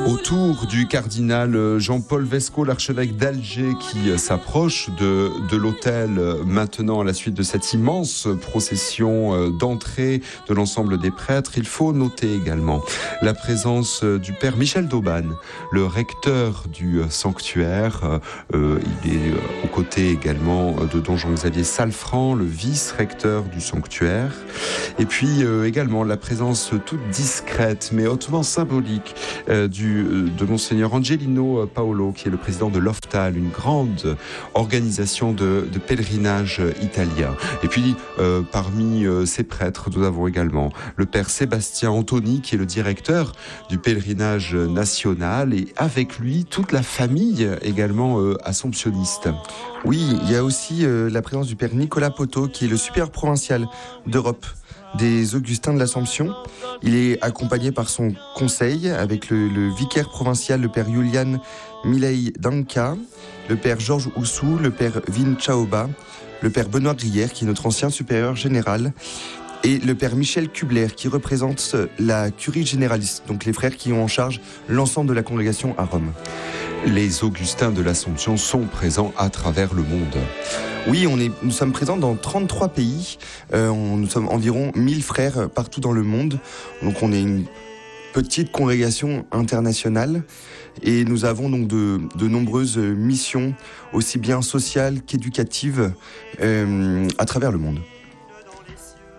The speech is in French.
Autour du cardinal Jean-Paul Vesco, l'archevêque d'Alger, qui s'approche de l'autel maintenant à la suite de cette immense procession d'entrée de l'ensemble des prêtres. Il faut noter également la présence du père Michel d'Aubagne, le recteur du sanctuaire. Il est aux côtés également de don Jean-Xavier Salfran, le vice-recteur du sanctuaire. Et puis également la présence toute discrète mais hautement symbolique de Monseigneur Angelino Paolo, qui est le président de l'OFTAL, une grande organisation de pèlerinage italien. Et puis, parmi ces prêtres, nous avons également le père Sébastien Antoni, qui est le directeur du pèlerinage national, et avec lui, toute la famille également assomptionniste. Oui, il y a aussi la présence du père Nicolas Poto, qui est le supérieur provincial d'Europe des Augustins de l'Assomption. Il est accompagné par son conseil avec le vicaire provincial, le père Julian Milei Danka, le père Georges Oussou, le père Vin Chaoba, le père Benoît Grière, qui est notre ancien supérieur général, et le père Michel Kubler, qui représente la curie généraliste, donc les frères qui ont en charge l'ensemble de la congrégation à Rome. Les Augustins de l'Assomption sont présents à travers le monde. Oui, nous sommes présents dans 33 pays. Nous sommes environ 1000 frères partout dans le monde. Donc on est une petite congrégation internationale. Et nous avons donc de nombreuses missions, aussi bien sociales qu'éducatives, à travers le monde.